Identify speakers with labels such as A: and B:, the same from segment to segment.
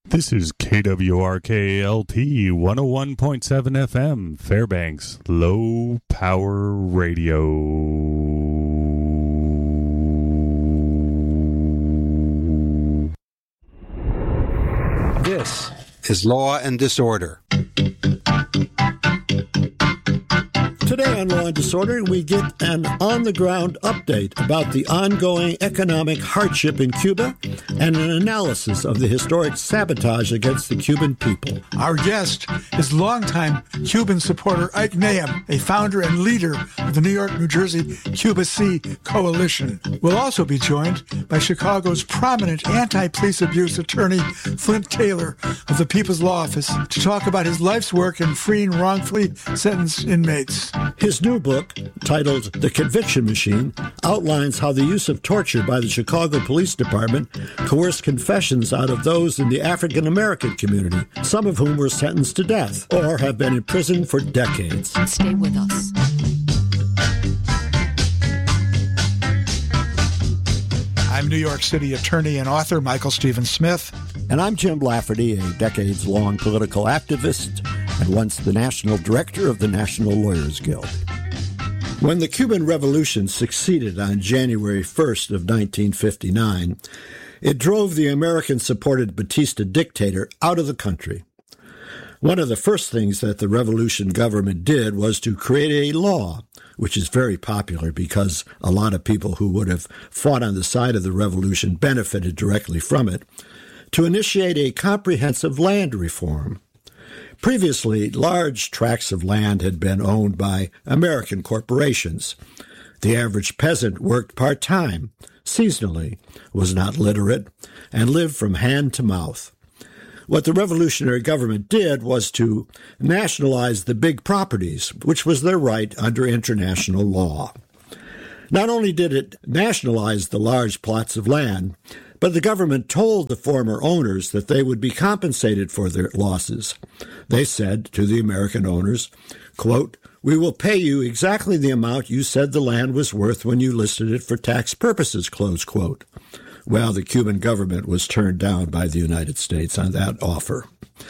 A: This is KWRK-LT 101.7 FM, Fairbanks Low Power Radio.
B: This is Law and Disorder.
C: Today on Law and Disorder, we get an on-the-ground update about the ongoing economic hardship in Cuba and an analysis of the historic sabotage against the Cuban people.
D: Our guest is longtime Cuban supporter Ike Nahum, a founder and leader of the New York, New Jersey Cuba Sea Coalition. We'll also be joined by Chicago's prominent anti-police abuse attorney Flint Taylor of the People's Law Office to talk about his life's work in freeing wrongfully sentenced inmates.
C: His new book, titled The Conviction Machine, outlines how the use of torture by the Chicago Police Department coerced confessions out of those in the African American community, some of whom were sentenced to death or have been in prison for decades.
E: Stay with us.
D: I'm New York City attorney and author Michael Stephen Smith.
C: And I'm Jim Lafferty, a decades-long political activist and once the national director of the National Lawyers Guild. When the Cuban Revolution succeeded on January 1st of 1959, it drove the American-supported Batista dictator out of the country. One of the first things that the revolution government did was to create a law, which is very popular because a lot of people who would have fought on the side of the revolution benefited directly from it, to initiate a comprehensive land reform. Previously, large tracts of land had been owned by American corporations. The average peasant worked part-time, seasonally, was not literate, and lived from hand to mouth. What the revolutionary government did was to nationalize the big properties, which was their right under international law. Not only did it nationalize the large plots of land, but the government told the former owners that they would be compensated for their losses. They said to the American owners, quote, "We will pay you exactly the amount you said the land was worth when you listed it for tax purposes," close quote. Well, the Cuban government was turned down by the United States on that offer.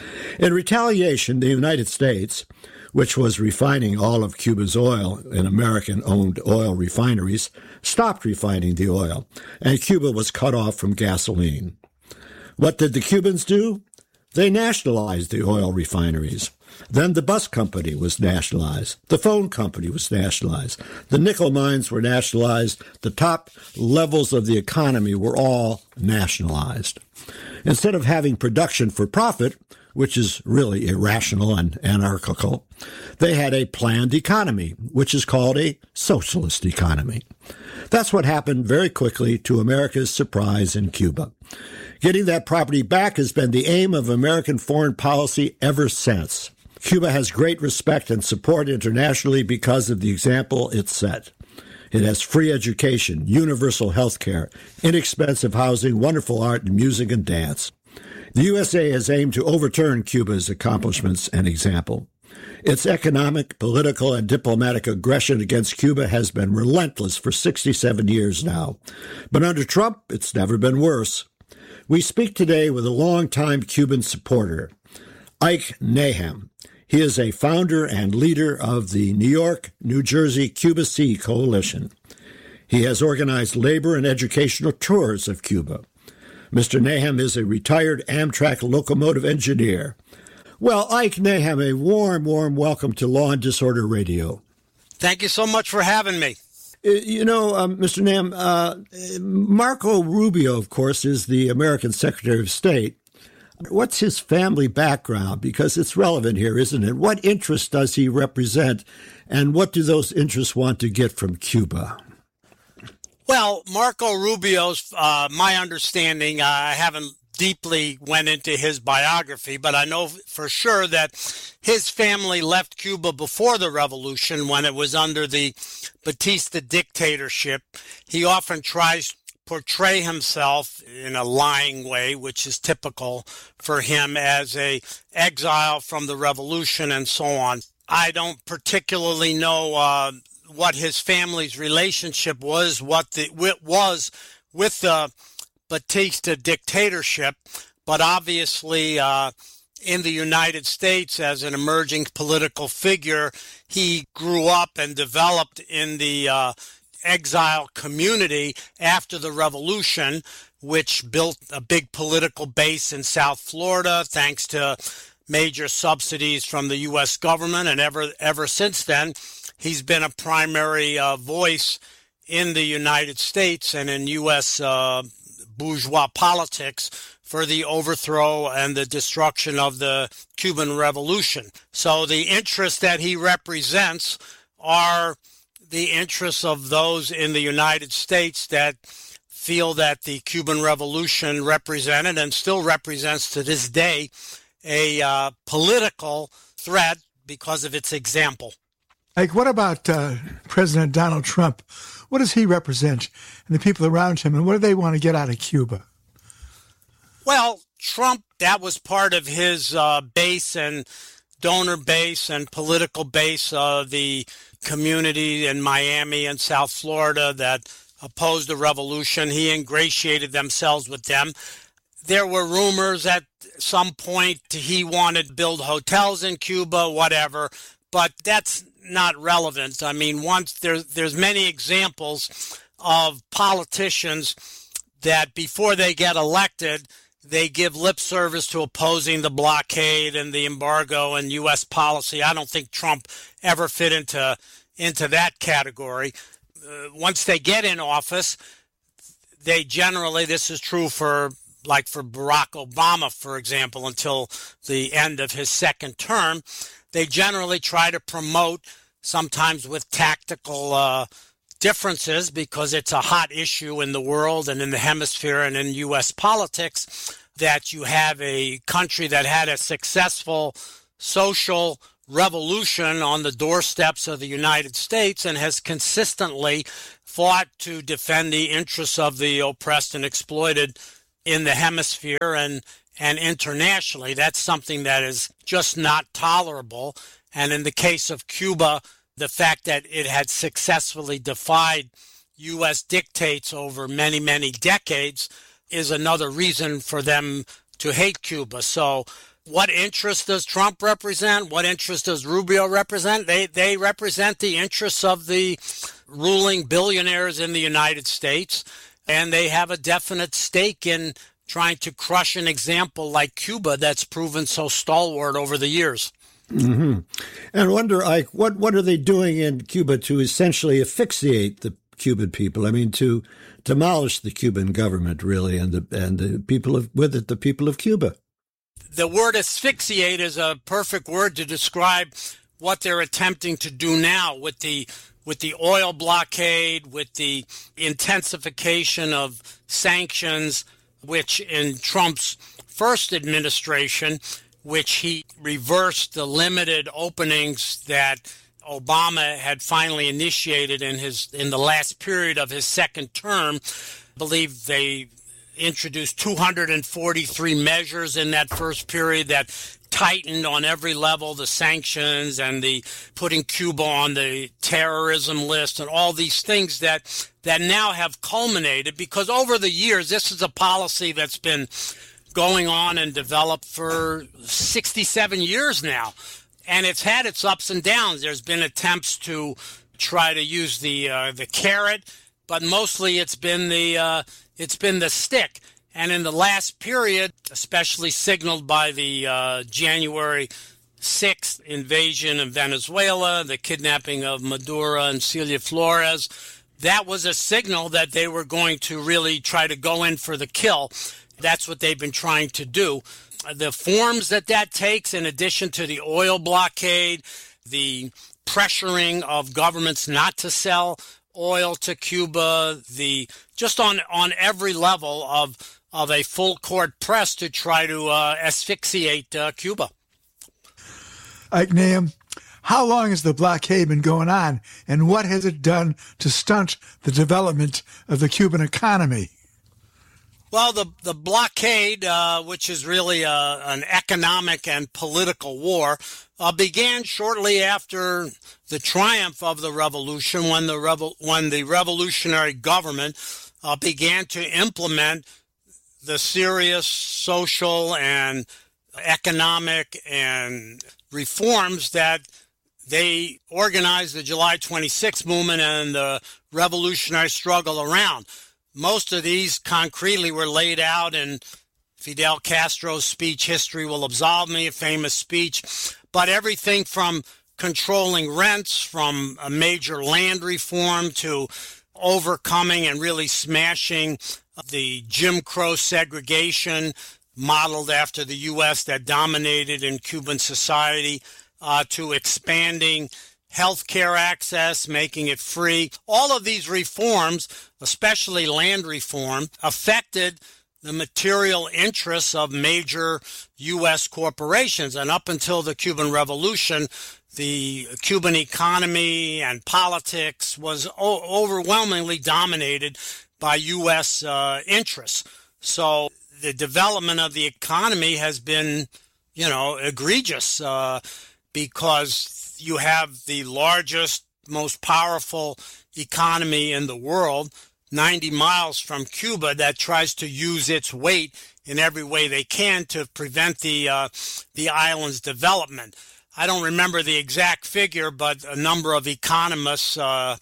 C: In retaliation, the United States, which was refining all of Cuba's oil in American-owned oil refineries, stopped refining the oil, and Cuba was cut off from gasoline. What did the Cubans do? They nationalized the oil refineries. Then the bus company was nationalized. The phone company was nationalized. The nickel mines were nationalized. The top levels of the economy were all nationalized. Instead of having production for profit, which is really irrational and anarchical, they had a planned economy, which is called a socialist economy. That's what happened very quickly to America's surprise in Cuba. Getting that property back has been the aim of American foreign policy ever since. Cuba has great respect and support internationally because of the example it set. It has free education, universal health care, inexpensive housing, wonderful art and music and dance. The USA has aimed to overturn Cuba's accomplishments and example. Its economic, political, and diplomatic aggression against Cuba has been relentless for 67 years now. But under Trump, it's never been worse. We speak today with a longtime Cuban supporter, Ike Nahum. He is a founder and leader of the New York, New Jersey Cuba Sea Coalition. He has organized labor and educational tours of Cuba. Mr. Nahum is a retired Amtrak locomotive engineer. Well, Ike Nahum, a warm welcome to Law and Disorder Radio.
F: Thank you so much for having me.
C: You know, Mr. Nahum, Marco Rubio, of course, is the American Secretary of State. What's his family background? Because it's relevant here, isn't it? What interests does he represent, and what do those interests want to get from Cuba?
F: Well, Marco Rubio's, my understanding, I haven't deeply went into his biography, but I know for sure that his family left Cuba before the revolution when it was under the Batista dictatorship. He often tries to portray himself in a lying way, which is typical for him, as a exile from the revolution and so on. I don't particularly know what his family's relationship was, with the Batista dictatorship, but obviously in the United States as an emerging political figure, he grew up and developed in the exile community after the revolution, which built a big political base in South Florida thanks to major subsidies from the U.S. government. And ever since then, he's been a primary voice in the United States and in U.S. Bourgeois politics for the overthrow and the destruction of the Cuban Revolution. So the interests that he represents are the interests of those in the United States that feel that the Cuban Revolution represented and still represents to this day a political threat because of its example.
D: Like, what about President Donald Trump? What does he represent and the people around him, and what do they want to get out of Cuba?
F: Well, Trump, that was part of his base and donor base and political base, the community in Miami and South Florida that opposed the revolution. He ingratiated themselves with them. There were rumors at some point he wanted to build hotels in Cuba, whatever, but that's not relevant. I mean, once there's many examples of politicians that before they get elected, they give lip service to opposing the blockade and the embargo and U.S. policy. I don't think Trump ever fit into that category. Once they get in office, they generally, this is true for Barack Obama, for example, until the end of his second term, they generally try to promote, sometimes with tactical differences, because it's a hot issue in the world and in the hemisphere and in U.S. politics, that you have a country that had a successful social revolution on the doorsteps of the United States and has consistently fought to defend the interests of the oppressed and exploited in the hemisphere and internationally. That's something that is just not tolerable. And in the case of Cuba, the fact that it had successfully defied U.S. dictates over many, many decades is another reason for them to hate Cuba. So what interest does Trump represent? What interest does Rubio represent? They represent the interests of the ruling billionaires in the United States, and they have a definite stake in trying to crush an example like Cuba that's proven so stalwart over the years.
C: Mm-hmm. And I wonder, Ike, what are they doing in Cuba to essentially asphyxiate the Cuban people? I mean, to demolish the Cuban government, really, and the people with it, the people of Cuba.
F: The word asphyxiate is a perfect word to describe what they're attempting to do now with the oil blockade, with the intensification of sanctions, which in Trump's first administration, which he reversed the limited openings that Obama had finally initiated in the last period of his second term. I believe they introduced 243 measures in that first period that tightened on every level the sanctions and the putting Cuba on the terrorism list and all these things that now have culminated, because over the years, this is a policy that's been going on and developed for 67 years now. And it's had its ups and downs. There's been attempts to try to use the carrot, but mostly it's been the stick. And in the last period, especially signaled by the January 6th invasion of Venezuela, the kidnapping of Maduro and Celia Flores, that was a signal that they were going to really try to go in for the kill. That's what they've been trying to do. The forms that takes, in addition to the oil blockade, the pressuring of governments not to sell oil to Cuba, just on every level of a full court press to try to asphyxiate Cuba.
D: Ike Nahum, how long has the blockade been going on, and what has it done to stunt the development of the Cuban economy?
F: Well, the blockade, which is really an economic and political war, began shortly after the triumph of the revolution, when the revolutionary government began to implement the serious social and economic and reforms that they organized the July 26th movement and the revolutionary struggle around. Most of these concretely were laid out in Fidel Castro's speech, History Will Absolve Me, a famous speech. But everything from controlling rents, from a major land reform to overcoming and really smashing the Jim Crow segregation modeled after the U.S. that dominated in Cuban society, to expanding healthcare access, making it free. All of these reforms, especially land reform, affected the material interests of major U.S. corporations. And up until the Cuban Revolution, the Cuban economy and politics was overwhelmingly dominated by U.S. interests. So the development of the economy has been, egregious because you have the largest, most powerful economy in the world, 90 miles from Cuba, that tries to use its weight in every way they can to prevent the island's development. I don't remember the exact figure, but a number of economists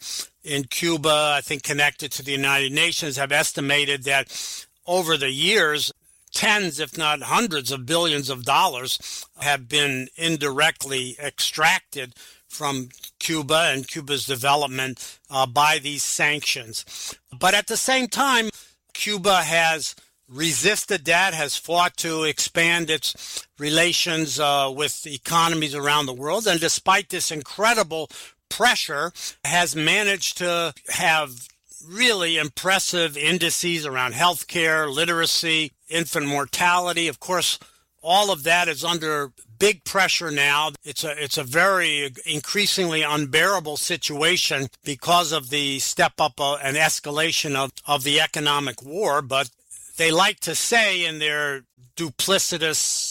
F: in Cuba, I think connected to the United Nations, have estimated that over the years, tens, if not hundreds of billions of dollars have been indirectly extracted from Cuba and Cuba's development by these sanctions. But at the same time, Cuba has resisted that, has fought to expand its relations with economies around the world, and despite this incredible pressure, has managed to have really impressive indices around healthcare, literacy, infant mortality. Of course, all of that is under big pressure now. It's a very increasingly unbearable situation because of the step up and escalation of the economic war. But they like to say in their duplicitous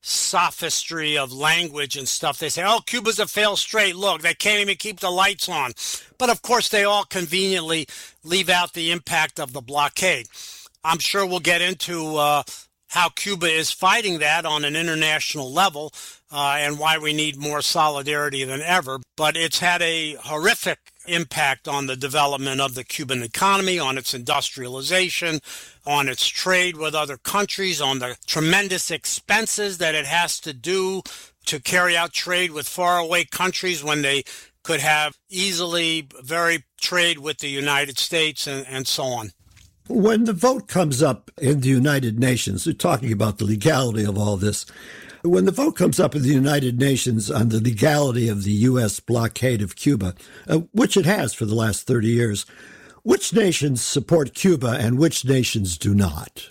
F: sophistry of language and stuff, they say, Cuba's a failed state. Look, they can't even keep the lights on. But of course, they all conveniently leave out the impact of the blockade. I'm sure we'll get into how Cuba is fighting that on an international level and why we need more solidarity than ever. But it's had a horrific impact on the development of the Cuban economy, on its industrialization, on its trade with other countries, on the tremendous expenses that it has to do to carry out trade with faraway countries when they could have easily very trade with the United States and so on.
C: When the vote comes up in the United Nations, we're talking about the legality of all this. When the vote comes up in the United Nations on the legality of the U.S. blockade of Cuba, which it has for the last 30 years, which nations support Cuba and which nations do not?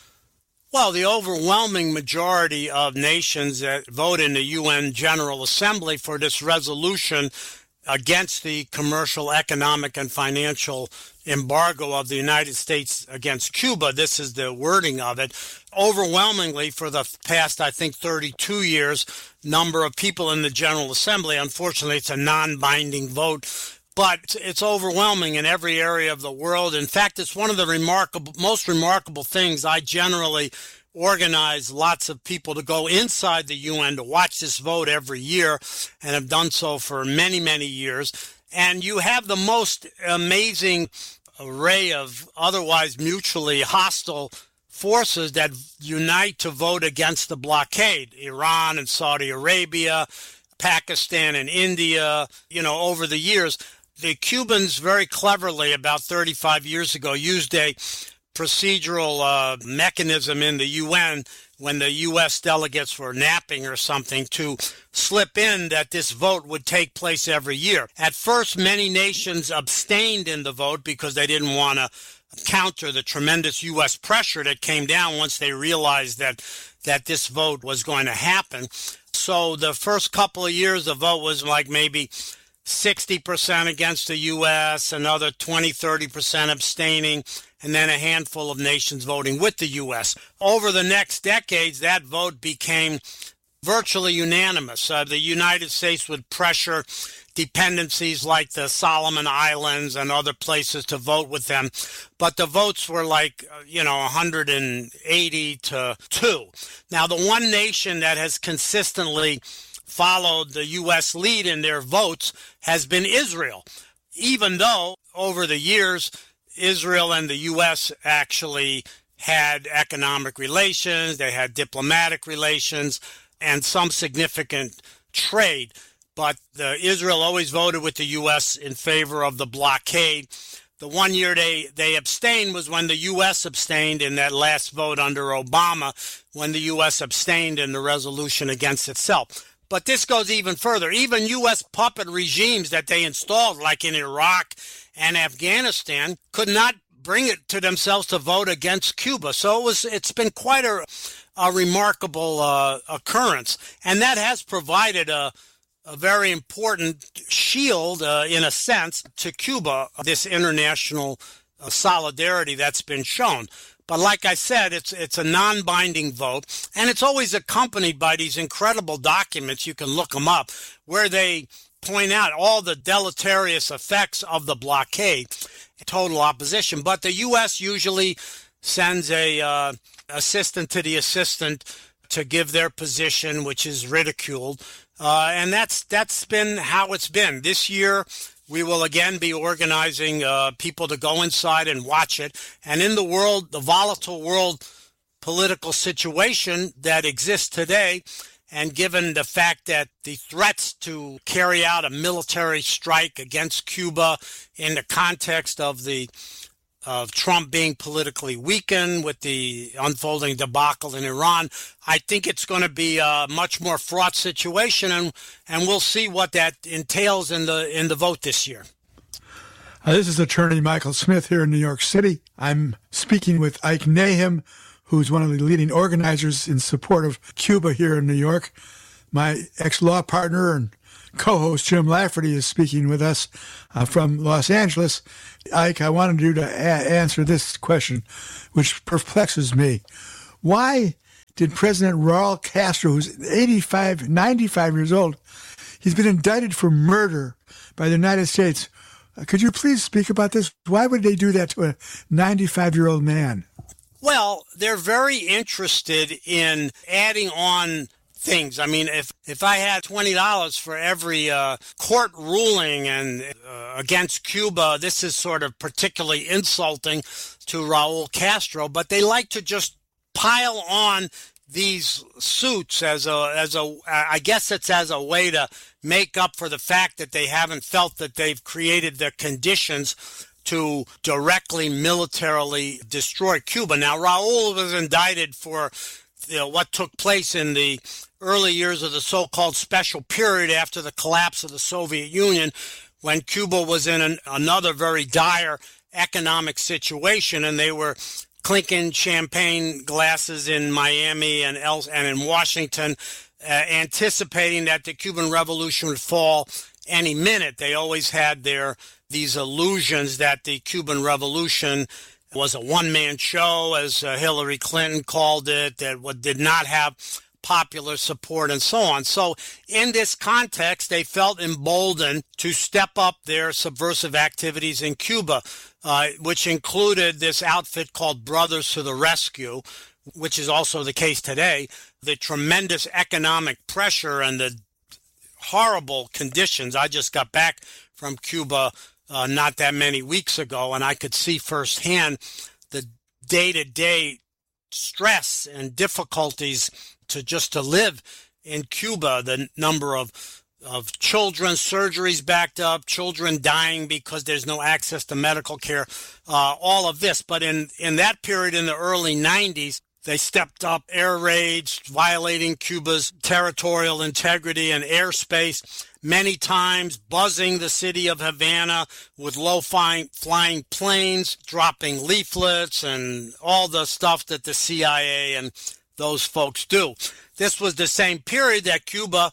F: Well, the overwhelming majority of nations that vote in the UN General Assembly for this resolution against the commercial, economic, and financial embargo of the United States against Cuba, this is the wording of it, overwhelmingly for the past, I think, 32 years, number of people in the General Assembly. Unfortunately, it's a non-binding vote, but it's overwhelming in every area of the world. In fact, it's one of the most remarkable things. I generally organize lots of people to go inside the UN to watch this vote every year, and have done so for many, many years. And you have the most amazing array of otherwise mutually hostile forces that unite to vote against the blockade. Iran and Saudi Arabia, Pakistan and India, over the years. The Cubans very cleverly, about 35 years ago, used a procedural mechanism in the UN when the U.S. delegates were napping or something to slip in that this vote would take place every year. At first, many nations abstained in the vote because they didn't want to counter the tremendous U.S. pressure that came down once they realized that this vote was going to happen. So the first couple of years, the vote was like maybe 60% against the U.S., another 20-30% abstaining, and then a handful of nations voting with the U.S. Over the next decades, that vote became virtually unanimous. The United States would pressure dependencies like the Solomon Islands and other places to vote with them. But the votes were 180 to 2. Now, the one nation that has consistently followed the U.S. lead in their votes has been Israel, even though over the years, Israel and the U.S. actually had economic relations, they had diplomatic relations, and some significant trade. But Israel always voted with the U.S. in favor of the blockade. The 1 year they abstained was when the U.S. abstained in that last vote under Obama, when the U.S. abstained in the resolution against itself. But this goes even further. Even U.S. puppet regimes that they installed, like in Iraq and Afghanistan, could not bring it to themselves to vote against Cuba. So it's been quite a remarkable occurrence. And that has provided a very important shield, in a sense, to Cuba, this international solidarity that's been shown. But like I said, it's a non-binding vote, and it's always accompanied by these incredible documents, you can look them up, where they point out all the deleterious effects of the blockade, total opposition. But the U.S. usually sends a assistant to the assistant to give their position, which is ridiculed. And that's been how it's been. This year, we will again be organizing people to go inside and watch it. And in the volatile world political situation that exists today, and given the fact that the threats to carry out a military strike against Cuba in the context of Trump being politically weakened with the unfolding debacle in Iran, I think it's going to be a much more fraught situation, and we'll see what that entails in the vote this year.
D: This is attorney Michael Smith here in New York City. I'm speaking with Ike Nahum, who's one of the leading organizers in support of Cuba here in New York. My ex-law partner and co-host Jim Lafferty is speaking with us from Los Angeles. Ike, I wanted you to answer this question, which perplexes me. Why did President Raul Castro, who's 95 years old, he's been indicted for murder by the United States. Could you please speak about this? Why would they do that to a 95-year-old man?
F: Well, they're very interested in adding on things. I mean, if I had $20 for every court ruling and against Cuba, this is sort of particularly insulting to Raul Castro. But they like to just pile on these suits I guess it's as a way to make up for the fact that they haven't felt that they've created the conditions to directly militarily destroy Cuba. Now, Raul was indicted for what took place in the early years of the so-called special period after the collapse of the Soviet Union, when Cuba was in another very dire economic situation, and they were clinking champagne glasses in Miami and in Washington, anticipating that the Cuban Revolution would fall any minute. They always had these illusions that the Cuban Revolution was a one-man show, as Hillary Clinton called it, that did not have popular support and so on. So in this context, they felt emboldened to step up their subversive activities in Cuba, which included this outfit called Brothers to the Rescue, which is also the case today. The tremendous economic pressure and the horrible conditions. I just got back from Cuba not that many weeks ago, and I could see firsthand the day-to-day stress and difficulties to live in Cuba, the number of children, surgeries backed up, children dying because there's no access to medical care, all of this. But in that period, in the early 90s, they stepped up air raids, violating Cuba's territorial integrity and airspace many times, buzzing the city of Havana with low-flying planes, dropping leaflets and all the stuff that the CIA and those folks do. This was the same period that Cuba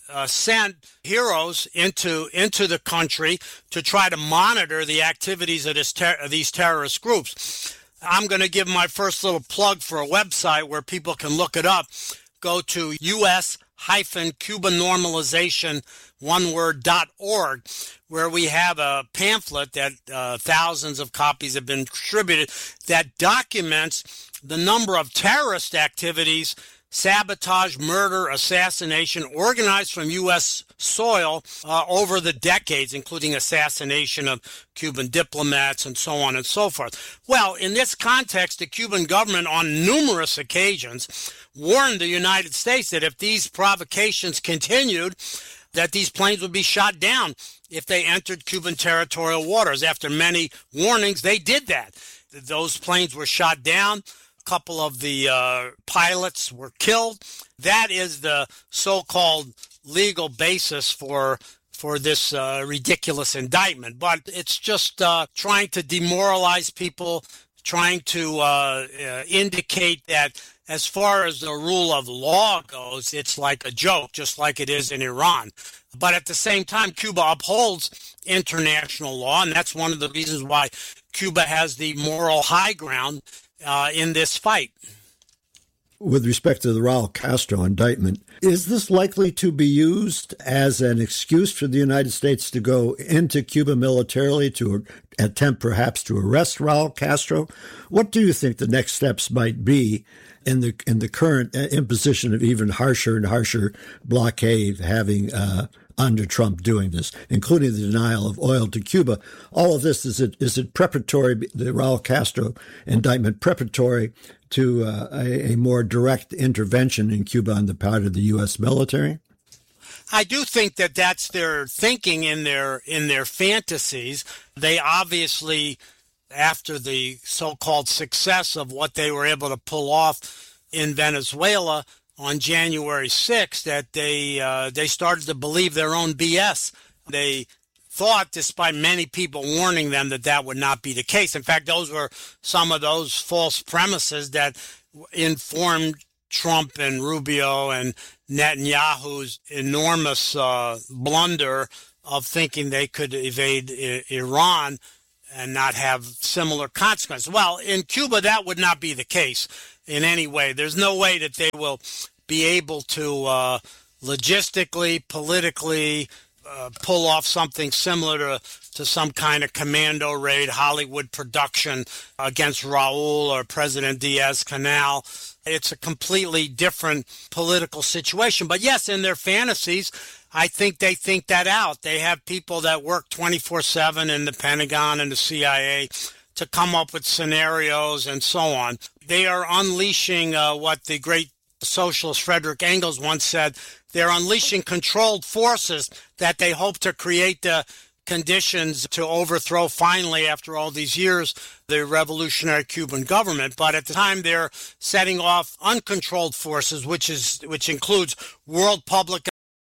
F: sent heroes into the country to try to monitor the activities of these terrorist groups. I'm going to give my first little plug for a website where people can look it up. Go to usconflict.org. cubanormalization.org, where we have a pamphlet that thousands of copies have been distributed that documents the number of terrorist activities, sabotage, murder, assassination, organized from U.S. soil over the decades, including assassination of Cuban diplomats and so on and so forth. Well, in this context, the Cuban government on numerous occasions warned the United States that if these provocations continued, that these planes would be shot down if they entered Cuban territorial waters. After many warnings, they did that. Those planes were shot down. Couple of the pilots were killed. That is the so-called legal basis for this ridiculous indictment. But it's just trying to demoralize people, trying to indicate that as far as the rule of law goes, it's like a joke, just like it is in Iran. But at the same time, Cuba upholds international law, and that's one of the reasons why Cuba has the moral high ground in this fight.
C: With respect to the Raul Castro indictment, is this likely to be used as an excuse for the United States to go into Cuba militarily to attempt perhaps to arrest Raul Castro? What do you think the next steps might be in the current imposition of even harsher and harsher blockade having under Trump doing this, including the denial of oil to Cuba? All of this, is it preparatory, the Raul Castro indictment preparatory to a more direct intervention in Cuba on the part of the U.S. military?
F: I do think that that's their thinking in their fantasies. They obviously, after the so-called success of what they were able to pull off in Venezuela on January 6th, that they started to believe their own BS. They thought, despite many people warning them, that would not be the case. In fact, those were some of those false premises that informed Trump and Rubio and Netanyahu's enormous blunder of thinking they could evade Iran and not have similar consequences. Well, in Cuba, that would not be the case in any way. There's no way that they will be able to logistically, politically, pull off something similar to some kind of commando raid, Hollywood production against Raul or President Diaz-Canel. It's a completely different political situation. But yes, in their fantasies, I think they think that out. They have people that work 24/7 in the Pentagon and the CIA to come up with scenarios and so on. They are unleashing what the great socialist Frederick Engels once said. They're unleashing controlled forces that they hope to create the conditions to overthrow finally, after all these years, the revolutionary Cuban government. But at the time, they're setting off uncontrolled forces, which includes world public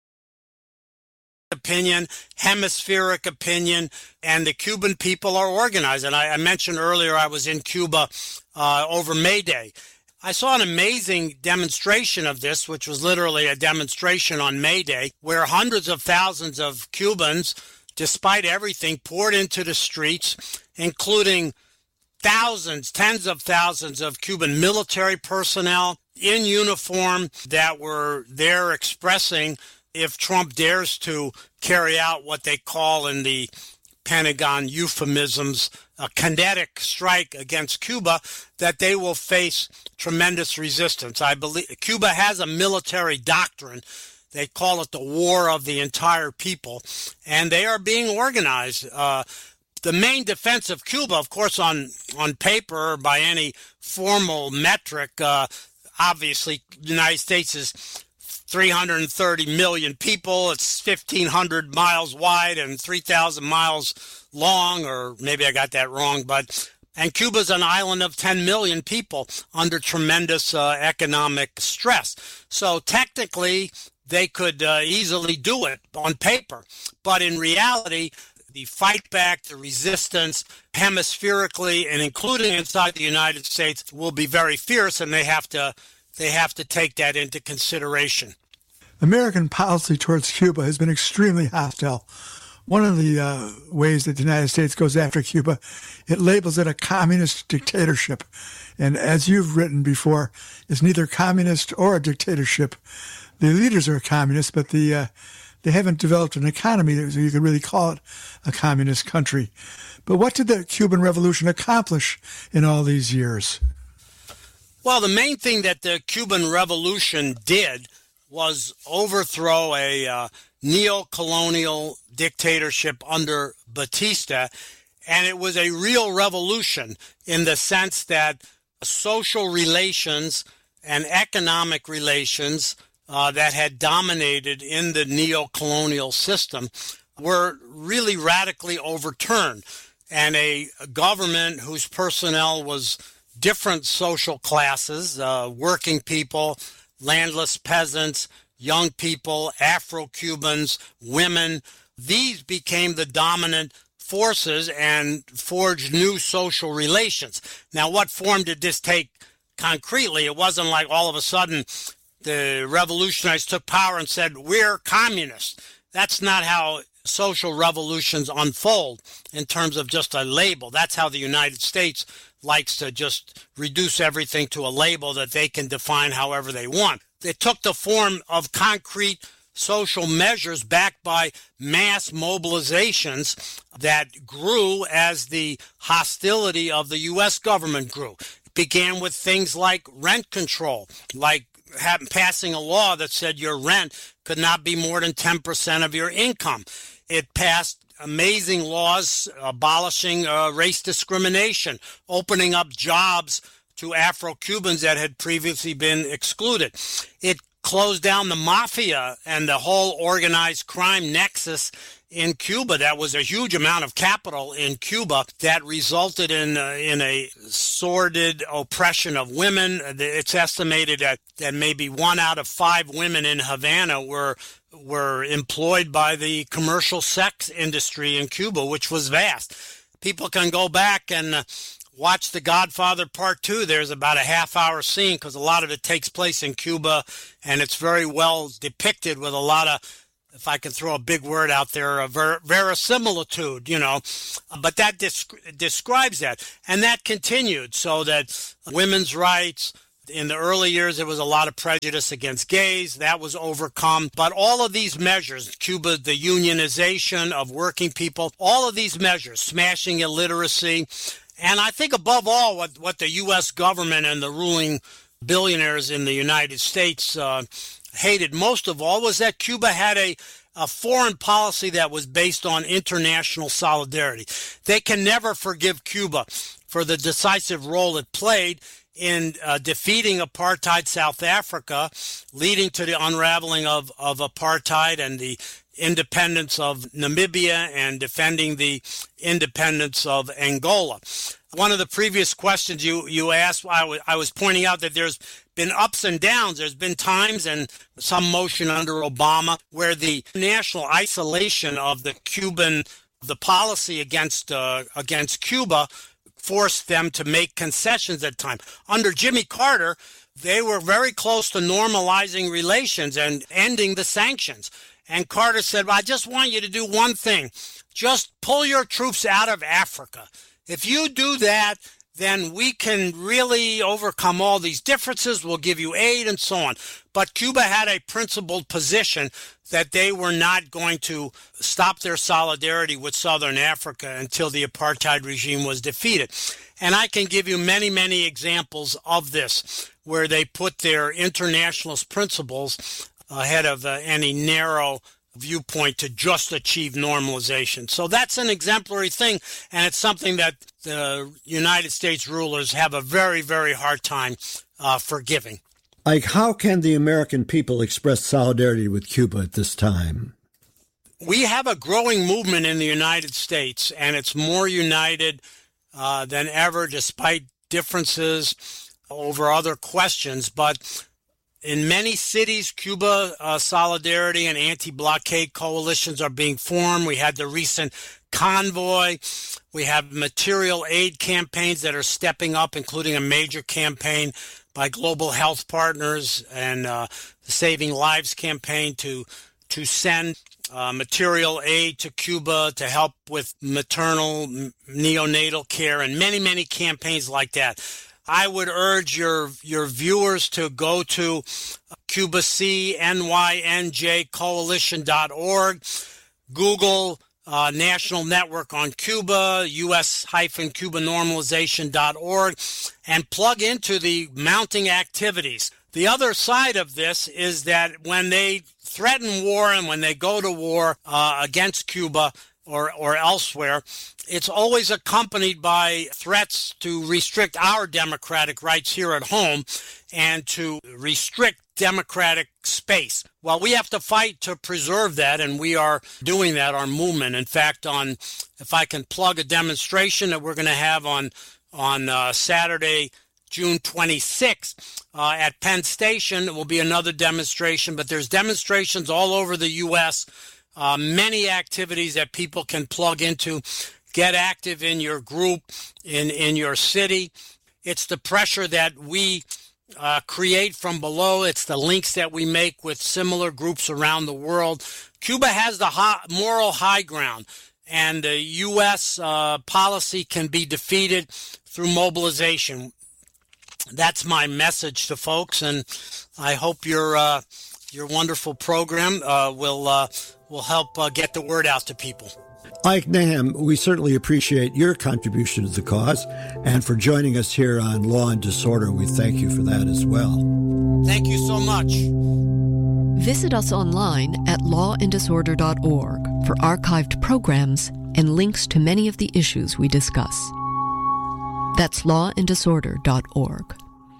F: opinion, hemispheric opinion, and the Cuban people are organized. And I mentioned earlier I was in Cuba over May Day. I saw an amazing demonstration of this, which was literally a demonstration on May Day, where hundreds of thousands of Cubans, despite everything, poured into the streets, including thousands, tens of thousands of Cuban military personnel in uniform that were there expressing, if Trump dares to carry out what they call in the Pentagon euphemisms, a kinetic strike against Cuba, that they will face tremendous resistance. I believe Cuba has a military doctrine. They call it the war of the entire people, and they are being organized. The main defense of Cuba, of course, on paper, by any formal metric, obviously, the United States is 330 million people. It's 1,500 miles wide and 3,000 miles long, or maybe I got that wrong. And Cuba's an island of 10 million people under tremendous economic stress. So technically, they could easily do it on paper. But in reality, the fight back, the resistance, hemispherically and including inside the United States, will be very fierce, and they have to take that into consideration.
D: American policy towards Cuba has been extremely hostile. One of the ways that the United States goes after Cuba, it labels it a communist dictatorship. And as you've written before, it's neither communist or a dictatorship. the leaders are communists, but they haven't developed an economy so you could really call it a communist country. But what did the Cuban Revolution accomplish in all these years?
F: Well, the main thing that the Cuban Revolution did was overthrow a neo-colonial dictatorship under Batista, and it was a real revolution in the sense that social relations and economic relations that had dominated in the neo-colonial system were really radically overturned. And a government whose personnel was different social classes, working people, landless peasants, young people, Afro-Cubans, women, these became the dominant forces and forged new social relations. Now, what form did this take concretely? It wasn't like all of a sudden the revolutionaries took power and said, we're communists. That's not how social revolutions unfold in terms of just a label. That's how the United States likes to just reduce everything to a label that they can define however they want. It took the form of concrete social measures backed by mass mobilizations that grew as the hostility of the U.S. government grew. It began with things like rent control, like passing a law that said your rent could not be more than 10% of your income. It passed amazing laws abolishing race discrimination, opening up jobs to Afro-Cubans that had previously been excluded. It closed down the mafia and the whole organized crime nexus in Cuba. That was a huge amount of capital in Cuba that resulted in a sordid oppression of women. It's estimated that maybe 1 out of 5 women in Havana were employed by the commercial sex industry in Cuba, which was vast. People can go back and watch The Godfather Part 2. There's about a half-hour scene because a lot of it takes place in Cuba, and it's very well depicted with a lot of, if I can throw a big word out there, a verisimilitude, you know. But that describes that. And that continued so that women's rights, in the early years, there was a lot of prejudice against gays. That was overcome. But all of these measures, Cuba, the unionization of working people, all of these measures, smashing illiteracy, and I think above all, what the U.S. government and the ruling billionaires in the United States hated most of all was that Cuba had a foreign policy that was based on international solidarity. They can never forgive Cuba for the decisive role it played in defeating apartheid South Africa, leading to the unraveling of apartheid and the independence of Namibia and defending the independence of Angola. One of the previous questions you asked, I was pointing out that there's been ups and downs. There's been times, and some motion under Obama, where the national isolation of the policy against Cuba forced them to make concessions at times. Under Jimmy Carter, they were very close to normalizing relations and ending the sanctions. And Carter said, well, I just want you to do one thing. Just pull your troops out of Africa. If you do that, then we can really overcome all these differences. We'll give you aid and so on. But Cuba had a principled position that they were not going to stop their solidarity with Southern Africa until the apartheid regime was defeated. And I can give you many, many examples of this, where they put their internationalist principles ahead of any narrow viewpoint to just achieve normalization. So that's an exemplary thing, and it's something that the United States rulers have a very, very hard time forgiving.
C: Like, how can the American people express solidarity with Cuba at this time?
F: We have a growing movement in the United States, and it's more united than ever, despite differences over other questions. But in many cities, Cuba solidarity and anti-blockade coalitions are being formed. We had the recent convoy. We have material aid campaigns that are stepping up, including a major campaign by Global Health Partners and the Saving Lives campaign to send material aid to Cuba to help with maternal, neonatal care, and many, many campaigns like that. I would urge your viewers to go to CubaCNYNJCoalition.org, Google National Network on Cuba, US-CubaNormalization.org, and plug into the mounting activities. The other side of this is that when they threaten war and when they go to war against Cuba or elsewhere, it's always accompanied by threats to restrict our democratic rights here at home and to restrict democratic space. Well, we have to fight to preserve that, and we are doing that, our movement. In fact, if I can plug a demonstration that we're going to have on Saturday, June 26th at Penn Station, it will be another demonstration, but there's demonstrations all over the U.S., many activities that people can plug into. Get active in your group, in your city. It's the pressure that we create from below. It's the links that we make with similar groups around the world. Cuba has the moral high ground, and the U.S. policy can be defeated through mobilization. That's my message to folks, and I hope your wonderful program will help get the word out to people.
C: Ike Nahum, we certainly appreciate your contribution to the cause, and for joining us here on Law and Disorder, we thank you for that as well.
F: Thank you so much.
E: Visit us online at lawanddisorder.org for archived programs and links to many of the issues we discuss. That's lawanddisorder.org.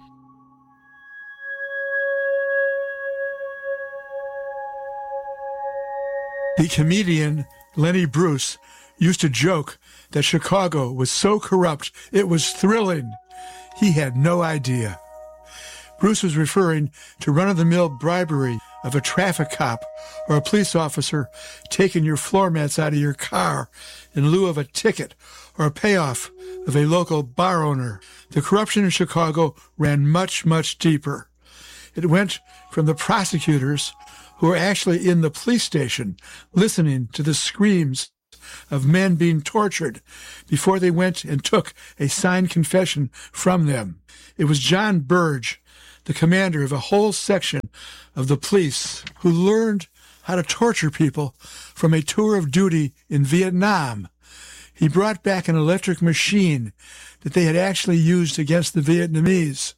D: The comedian Lenny Bruce used to joke that Chicago was so corrupt it was thrilling. He had no idea. Bruce was referring to run-of-the-mill bribery of a traffic cop or a police officer taking your floor mats out of your car in lieu of a ticket or a payoff of a local bar owner. The corruption in Chicago ran much, much deeper. It went from the prosecutors who were actually in the police station listening to the screams of men being tortured before they went and took a signed confession from them. It was John Burge, the commander of a whole section of the police, who learned how to torture people from a tour of duty in Vietnam. He brought back an electric machine that they had actually used against the Vietnamese.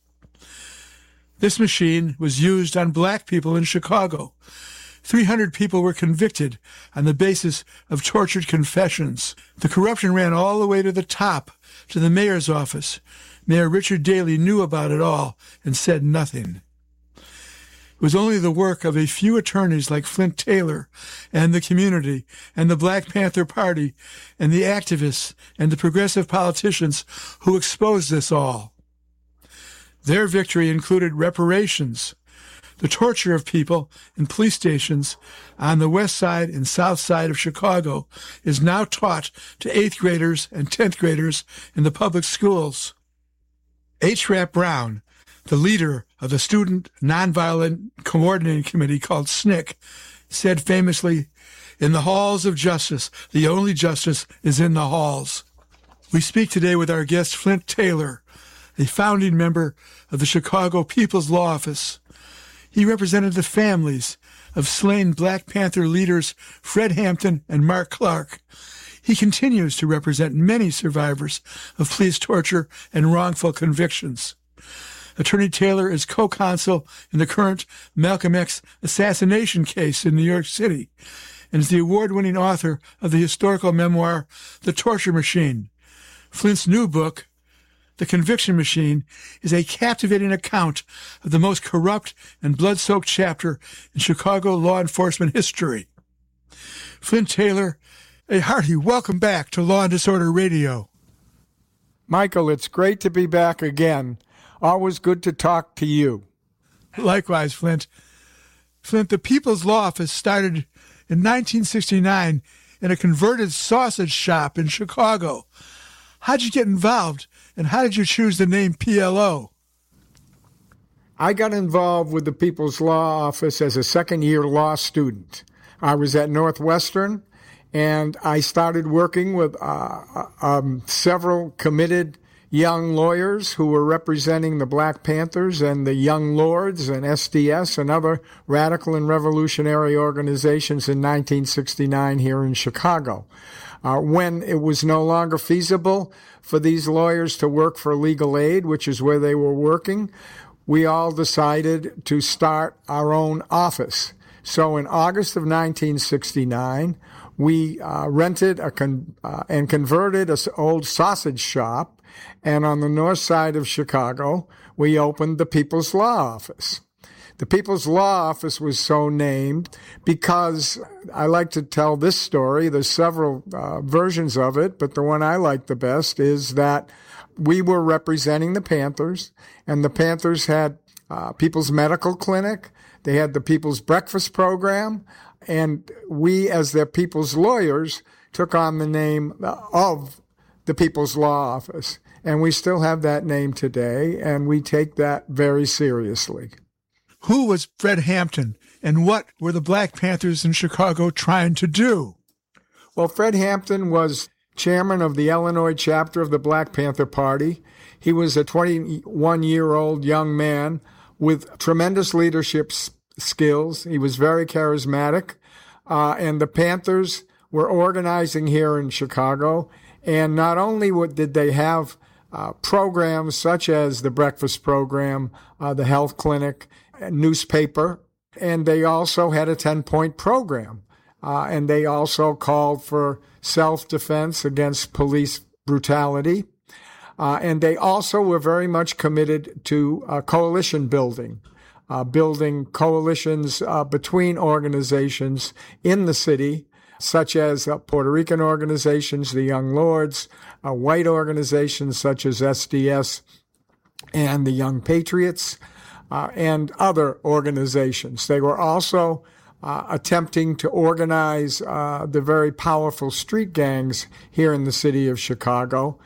D: This machine was used on black people in Chicago. 300 people were convicted on the basis of tortured confessions. The corruption ran all the way to the top, to the mayor's office. Mayor Richard Daley knew about it all and said nothing. It was only the work of a few attorneys like Flint Taylor and the community and the Black Panther Party and the activists and the progressive politicians who exposed this all. Their victory included reparations. The torture of people in police stations on the west side and south side of Chicago is now taught to 8th graders and 10th graders in the public schools. H. Rap Brown, the leader of the Student Nonviolent Coordinating Committee called SNCC, said famously, "In the halls of justice, the only justice is in the halls." We speak today with our guest Flint Taylor, a founding member of the Chicago People's Law Office. He represented the families of slain Black Panther leaders Fred Hampton and Mark Clark. He continues to represent many survivors of police torture and wrongful convictions. Attorney Taylor is co-counsel in the current Malcolm X assassination case in New York City and is the award-winning author of the historical memoir, The Torture Machine. Flint's new book, The Conviction Machine, is a captivating account of the most corrupt and blood-soaked chapter in Chicago law enforcement history. Flint Taylor, a hearty welcome back to Law and Disorder Radio.
G: Michael, it's great to be back again. Always good to talk to you.
D: Likewise, Flint. Flint, the People's Law Office started in 1969 in a converted sausage shop in Chicago. How'd you get involved, and how did you choose the name PLO?
G: I got involved with the People's Law Office as a second-year law student. I was at Northwestern, and I started working with several committed young lawyers who were representing the Black Panthers and the Young Lords and SDS and other radical and revolutionary organizations in 1969 here in Chicago. When it was no longer feasible for these lawyers to work for legal aid, which is where they were working, we all decided to start our own office. So in August of 1969, we rented and converted an old sausage shop, and on the north side of Chicago, we opened the People's Law Office. The People's Law Office was so named because I like to tell this story. There's several versions of it, but the one I like the best is that we were representing the Panthers, and the Panthers had People's Medical Clinic. They had the People's Breakfast Program, and we, as their people's lawyers, took on the name of the People's Law Office. And we still have that name today, and we take that very seriously.
D: Who was Fred Hampton, and what were the Black Panthers in Chicago trying to do?
G: Well, Fred Hampton was chairman of the Illinois chapter of the Black Panther Party. He was a 21-year-old young man with tremendous leadership skills. He was very charismatic, and the Panthers were organizing here in Chicago. And not only did they have programs such as the breakfast program, the health clinic, newspaper, and they also had a 10-point program. And they also called for self-defense against police brutality. And they also were very much committed to coalition building, building coalitions between organizations in the city, such as Puerto Rican organizations, the Young Lords, white organizations such as SDS and the Young Patriots, and other organizations. They were also attempting to organize the very powerful street gangs here in the city of Chicago,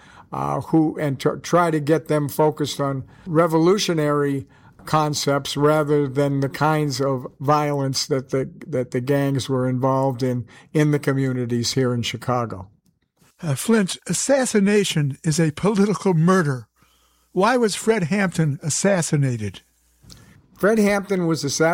G: try to get them focused on revolutionary concepts rather than the kinds of violence that the gangs were involved in the communities here in Chicago.
D: Flint, assassination is a political murder. Why was Fred Hampton assassinated?
G: Fred Hampton was assassinated